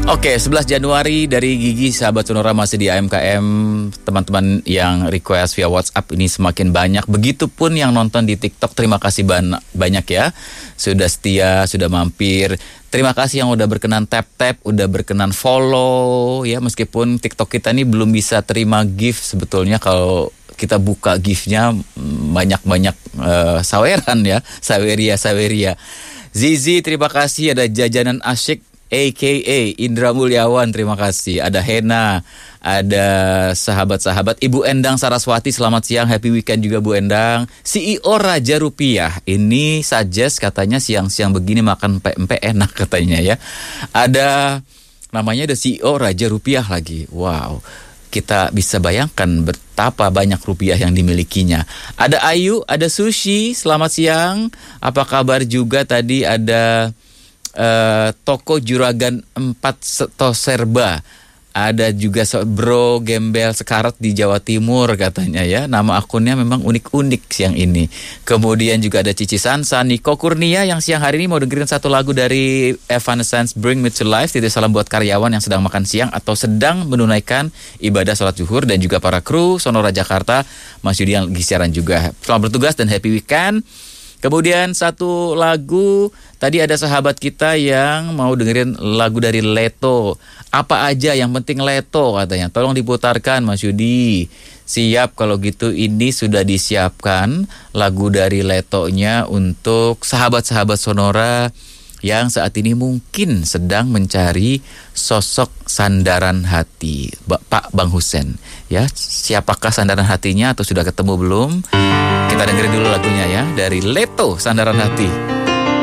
Oke, 11 Januari dari Gigi, sahabat Sonora masih di AMKM. Teman-teman yang request via WhatsApp ini semakin banyak. Begitupun yang nonton di TikTok, terima kasih banyak ya. Sudah setia, sudah mampir. Terima kasih yang udah berkenan tap-tap, udah berkenan follow ya. Meskipun TikTok kita ini belum bisa terima gift sebetulnya, kalau kita buka gift-nya banyak-banyak saweran ya. Saweria. Zizi, terima kasih. Ada Jajanan Asyik a.k.a. Indra Mulyawan, terima kasih. Ada Hena, ada sahabat-sahabat. Ibu Endang Saraswati, selamat siang, happy weekend juga Bu Endang. CEO Raja Rupiah, ini suggest katanya siang-siang begini makan pempek enak katanya ya. Ada, namanya ada CEO Raja Rupiah lagi, wow. Kita bisa bayangkan betapa banyak rupiah yang dimilikinya. Ada Ayu, ada Sushi, selamat siang. Apa kabar juga tadi ada Toko Juragan 4 Toserba. Ada juga Bro Gembel Sekarat di Jawa Timur katanya ya. Nama akunnya memang unik-unik siang ini. Kemudian juga ada Cici Sansa, Niko Kurnia yang siang hari ini mau dengerin satu lagu dari Evanescence, Bring Me to Life. Titip salam buat karyawan yang sedang makan siang atau sedang menunaikan ibadah sholat zuhur, dan juga para kru Sonora Jakarta. Mas Yudi yang lagi siaran juga. Selamat bertugas dan happy weekend. Kemudian satu lagu, tadi ada sahabat kita yang mau dengerin lagu dari Leto. Apa aja yang penting Leto katanya. Tolong diputarkan Mas Yudi. Siap kalau gitu, ini sudah disiapkan lagu dari Letonya untuk sahabat-sahabat Sonora yang saat ini mungkin sedang mencari sosok sandaran hati. Pak Bang Husen ya, siapakah sandaran hatinya atau sudah ketemu belum? Kita dengerin dulu lagunya ya, dari Leto, Sandaran Hati.